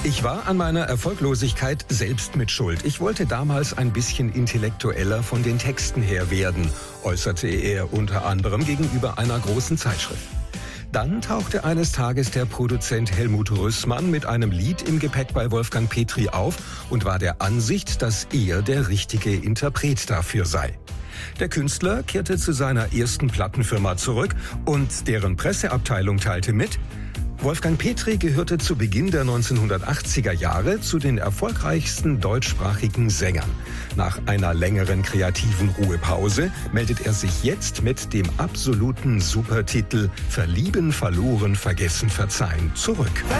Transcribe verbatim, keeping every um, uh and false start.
Ich war an meiner Erfolglosigkeit selbst mit Schuld. Ich wollte damals ein bisschen intellektueller von den Texten her werden, äußerte er unter anderem gegenüber einer großen Zeitschrift. Dann tauchte eines Tages der Produzent Helmut Rüssmann mit einem Lied im Gepäck bei Wolfgang Petri auf und war der Ansicht, dass er der richtige Interpret dafür sei. Der Künstler kehrte zu seiner ersten Plattenfirma zurück und deren Presseabteilung teilte mit: Wolfgang Petri gehörte zu Beginn der neunzehnhundertachtziger Jahre zu den erfolgreichsten deutschsprachigen Sängern. Nach einer längeren kreativen Ruhepause meldet er sich jetzt mit dem absoluten Supertitel Verlieben, verloren, vergessen, verzeihen zurück.